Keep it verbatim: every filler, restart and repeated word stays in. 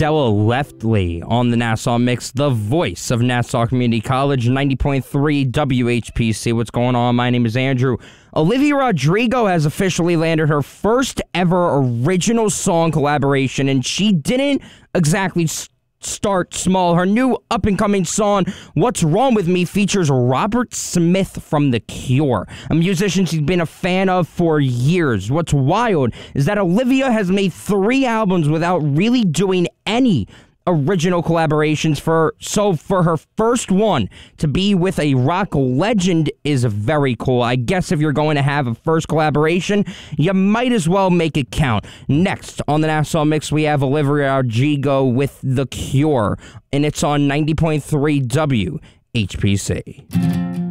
Stella Leftley on the Nassau Mix, the voice of Nassau Community College, ninety point three W H P C. What's going on? My name is Andrew. Olivia Rodrigo has officially landed her first ever original song collaboration, and she didn't exactly st- start small. Her new up-and-coming song, What's Wrong With Me, features Robert Smith from The Cure, a musician she's been a fan of for years. What's wild is that Olivia has made three albums without really doing any original collaborations, for so for her first one to be with a rock legend is very cool. I guess if you're going to have a first collaboration, you might as well make it count. Next on the Nassau Mix, we have Olivia Rodrigo with The Cure, and it's on ninety point three W H P C.